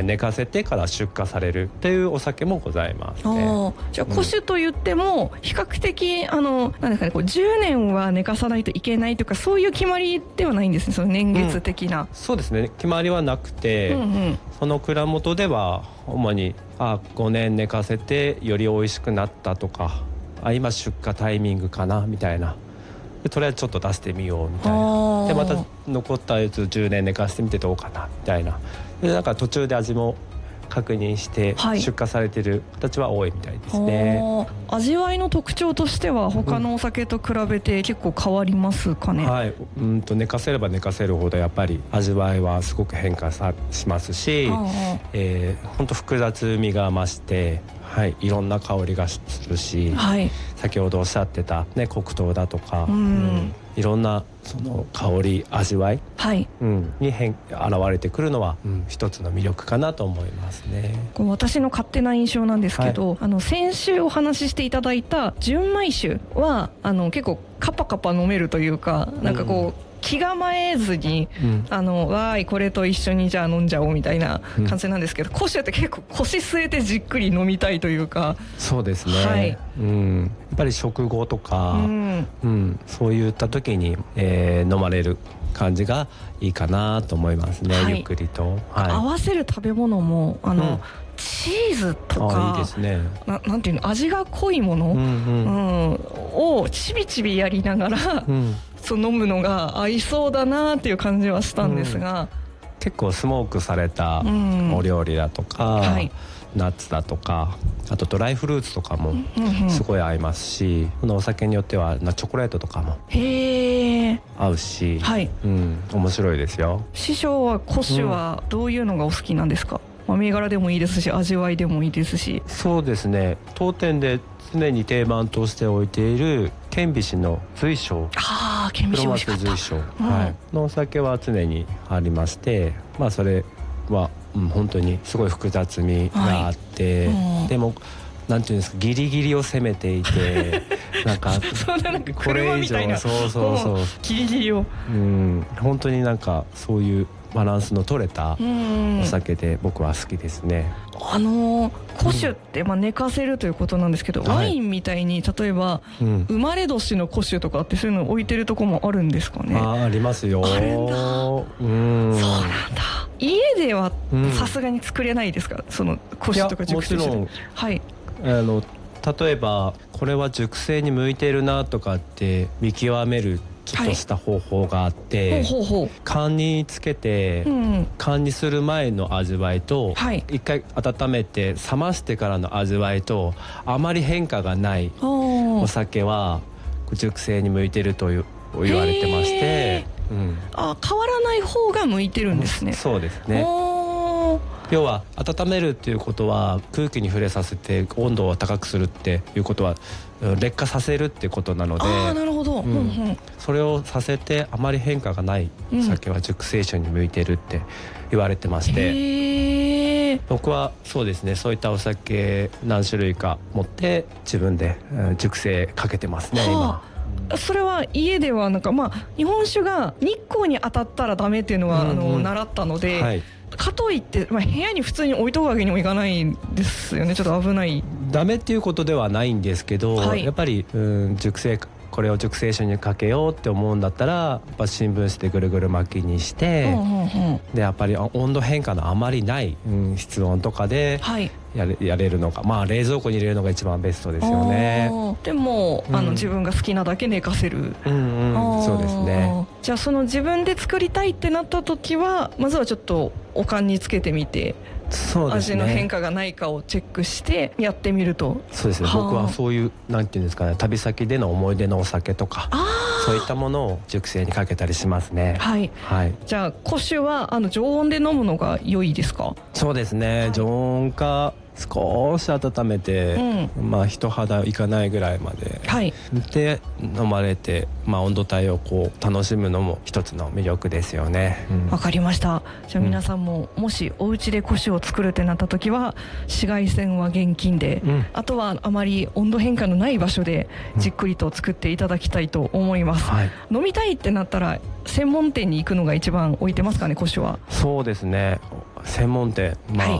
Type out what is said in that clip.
寝かせてから出荷されるっていうお酒もございますね。 じゃあ古酒といっても比較的なんですかね、こう10年は寝かさないといけないとかそういう決まりではないんですね、その年月的な。 そうですね、決まりはなくて、その蔵元では主に5年寝かせてより美味しくなったとか、今出荷タイミングかなみたいな、でとりあえずちょっと出してみようみたいな、でまた残ったやつ10年寝かしてみてどうかなみたいな、でなんか途中で味も確認して出荷されている形は多いみたいですね。 味わいの特徴としては他のお酒と比べて結構変わりますかね。 はい、寝かせれば寝かせるほどやっぱり味わいはすごく変化しますし、本当複雑味が増して、いろんな香りがするし、先ほどおっしゃってた、黒糖だとか、いろんなその香り味わい、に現れてくるのは、一つの魅力かなと思いますね。 私の勝手な印象なんですけど、先週お話ししていただいた純米酒は結構カパカパ飲めるというか、なんかこう、気構えずに、わーいこれと一緒にじゃあ飲んじゃおうみたいな感じなんですけど、古酒って結構腰据えてじっくり飲みたいというか。 そうですね、やっぱり食後とか、そういった時に、飲まれる感じがいいかなと思いますね、ゆっくりと。 合わせる食べ物もチーズとか、 いいですね、 なんていうの、味が濃いもの、をちびちびやりながら、飲むのが合いそうだなっていう感じはしたんですが、 結構スモークされたお料理だとか、ナッツだとか、あとドライフルーツとかもすごい合いますし、このお酒によってはチョコレートとかも合うし、面白いですよ。 師匠は古酒はどういうのがお好きなんですか？銘柄でもいいですし、味わいでもいいですし。 そうですね、当店で常に定番として置いている顕微鏡の随章、 顕微鏡美味しかった。 随章、のお酒は常にありまして、それは、本当にすごい複雑味があって、でもなんていうんですか、ギリギリを攻めていてなんかこれ以上、 ギリギリを、 本当になんかそういうバランスの取れたお酒で僕は好きですね。 古酒って寝かせるということなんですけど、ワインみたいに例えば、生まれ年の古酒とかってそういうの置いてるとこもあるんですかね。 ありますよ。 あるんだ。そうなんだ。家ではさすがに作れないですか、その古酒とか熟成酒。 もちろん、例えばこれは熟成に向いているなとかって見極めるちょっとした方法があって、缶につけて、缶にする前の味わいと、一回温めて冷ましてからの味わいとあまり変化がないお酒は熟成に向いていると言われてまして、 変わらない方が向いてるんですね。 そうですね。要は温めるっていうことは空気に触れさせて温度を高くするっていうことは劣化させるっていうことなので、 なるほど、 それをさせてあまり変化がない酒は熟成酒に向いてるって言われてまして、僕はそうですね、そういったお酒何種類か持って自分で熟成かけてますね、今。 それは家では日本酒が日光に当たったらダメっていうのは習ったので、かといって、部屋に普通に置いとくわけにもいかないんですよね。ちょっと危ない。 ダメっていうことではないんですけど、やっぱりこれを熟成酒にかけようって思うんだったら、やっぱ新聞紙でぐるぐる巻きにして、でやっぱり温度変化のあまりない、室温とかでやれるのが、冷蔵庫に入れるのが一番ベストですよね。 でも自分が好きなだけ寝かせる。 そうですね。 じゃあその自分で作りたいってなった時はまずはちょっとお燗につけてみて、味の変化がないかをチェックしてやってみると。 そうですね、僕はそういうなんていうんですかね、旅先での思い出のお酒とかそういったものを熟成にかけたりしますね。じゃあ古酒は常温で飲むのが良いですか？そうですね、常温か少し温めて、人肌いかないぐらいまで、で飲まれて、温度帯を楽しむのも一つの魅力ですよね。わかりました。じゃあ皆さんも、もしお家で古酒を作るってなった時は紫外線は厳禁で、あとはあまり温度変化のない場所でじっくりと作っていただきたいと思います。飲みたいってなったら専門店に行くのが一番置いてますかね、古酒は。そうですね、専門店、